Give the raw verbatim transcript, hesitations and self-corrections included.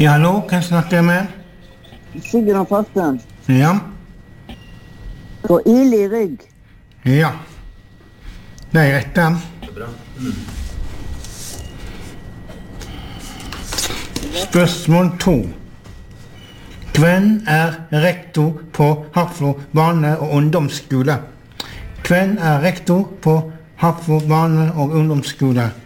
Ja, hallo, hvem snakker jeg med? Sigrun Fasten. Ja. På Ili rygg. Ja. Det er rett der. Spørsmål to. Hvem er rektor på Hafrslo barne- og ungdomsskole? Hvem er rektor på Hafrslo barne- og ungdomsskole?